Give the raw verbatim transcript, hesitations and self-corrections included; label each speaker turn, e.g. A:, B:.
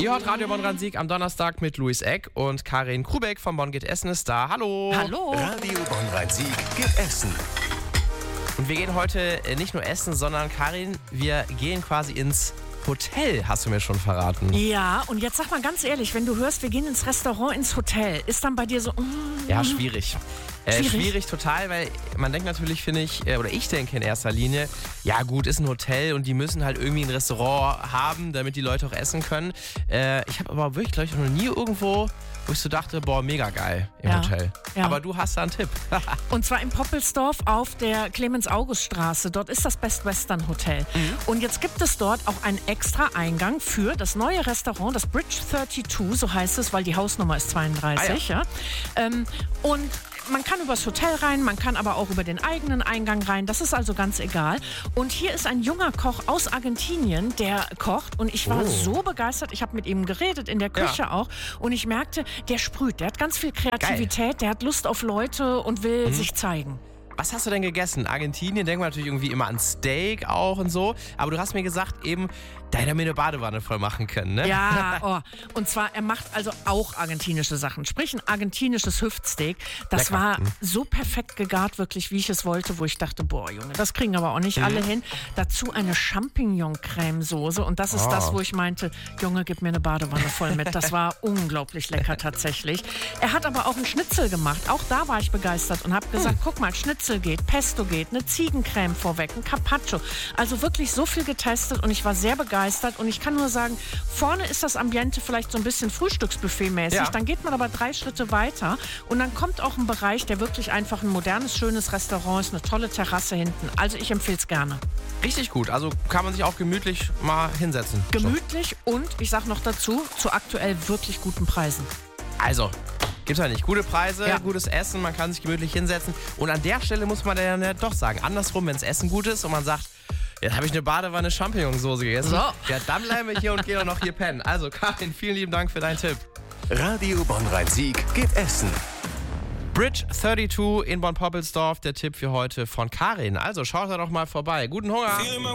A: Ihr hört Radio Bonn-Rhein-Sieg am Donnerstag mit Luis Eck und Karin Krubeck von Bonn geht Essen ist da. Hallo.
B: Hallo.
C: Radio Bonn-Rhein-Sieg geht Essen.
A: Und wir gehen heute nicht nur essen, sondern Karin, wir gehen quasi ins Hotel, hast du mir schon verraten.
B: Ja, und jetzt sag mal ganz ehrlich, wenn du hörst, wir gehen ins Restaurant, ins Hotel, ist dann bei dir so... Mm,
A: Ja, schwierig. Äh,
B: Schwierig?
A: schwierig total, weil man denkt natürlich, finde ich, äh, oder ich denke in erster Linie, ja gut, ist ein Hotel und die müssen halt irgendwie ein Restaurant haben, damit die Leute auch essen können. Äh, ich habe aber wirklich, glaube ich, noch nie irgendwo, wo ich so dachte, boah, mega geil im
B: Ja,
A: Hotel.
B: ja.
A: Aber du hast da einen Tipp.
B: Und zwar in Poppelsdorf auf der Clemens-August-Straße. Dort ist das Best Western Hotel.
A: Mhm.
B: Und jetzt gibt es dort auch einen extra Eingang für das neue Restaurant, das Bridge zweiunddreißig, so heißt es, weil die Hausnummer ist zweiunddreißig.
A: Ah,
B: ja. Ja. Ähm, und man kann übers Hotel rein, man kann aber auch über den eigenen Eingang rein. Das ist also ganz egal. Und hier ist ein junger Koch aus Argentinien, der kocht. Und ich war
A: Oh.
B: so begeistert. Ich habe mit ihm geredet, in der Küche
A: Ja.
B: auch. Und ich merkte, der sprüht. Der hat ganz viel Kreativität. Der hat Lust auf Leute und will
A: Mhm.
B: sich zeigen.
A: Was hast du denn gegessen? Argentinien, denkt man natürlich irgendwie immer an Steak auch und so. Aber du hast mir gesagt, eben, da hätte er mir eine Badewanne voll machen können, ne?
B: Ja, oh. Und zwar, er macht also auch argentinische Sachen. Sprich, ein argentinisches Hüftsteak. Das
A: Lecker.
B: war
A: Mhm.
B: so perfekt gegart, wirklich, wie ich es wollte, wo ich dachte, boah, Junge, das kriegen aber auch nicht alle hin. Dazu eine Champignon-Cremesoße. Und das ist
A: Oh.
B: das, wo ich meinte, Junge, gib mir eine Badewanne voll mit. Das war unglaublich lecker tatsächlich. Er hat aber auch einen Schnitzel gemacht. Auch da war ich begeistert und habe gesagt, guck mal, Schnitzel geht, Pesto geht, eine Ziegencreme vorweg, ein Carpaccio. Also wirklich so viel getestet und ich war sehr begeistert. Und ich kann nur sagen, vorne ist das Ambiente vielleicht so ein bisschen Frühstücksbuffet-mäßig.
A: Ja.
B: Dann geht man aber drei Schritte weiter und dann kommt auch ein Bereich, der wirklich einfach ein modernes, schönes Restaurant ist, eine tolle Terrasse hinten. Also ich empfehle es gerne.
A: Richtig gut. Also kann man sich auch gemütlich mal hinsetzen.
B: Gemütlich und, ich sag noch dazu, zu aktuell wirklich guten Preisen.
A: Also, gibt's ja nicht. Gute Preise,
B: Ja.
A: gutes Essen, man kann sich gemütlich hinsetzen. Und an der Stelle muss man dann ja doch sagen, andersrum, wenn das Essen gut ist und man sagt, jetzt habe ich eine Badewanne Champignonsauce gegessen.
B: So.
A: Ja, dann bleiben wir hier und gehen auch noch hier pennen. Also Karin, vielen lieben Dank für deinen Tipp.
C: Radio Bonn-Rhein-Sieg geht Essen.
A: Bridge zweiunddreißig in Bonn-Poppelsdorf, der Tipp für heute von Karin. Also schaut da doch mal vorbei. Guten Hunger!